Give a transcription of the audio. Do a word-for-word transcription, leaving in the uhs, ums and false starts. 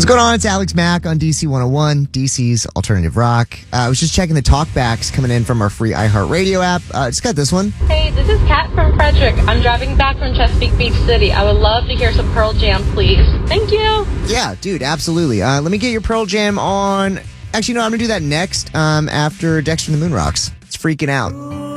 What's going on? It's Alex Mack on D C one oh one, D C's Alternative Rock. Uh, I was just checking the talkbacks coming in from our free iHeartRadio app. Uh, just got this one. Hey, this is Kat from Frederick. I'm driving back from Chesapeake Beach City. I would love to hear some Pearl Jam, please. Thank you. Yeah, dude, absolutely. Uh, let me get your Pearl Jam on. Actually, no, I'm going to do that next um, after Dexter and the Moon Rocks. It's freaking out.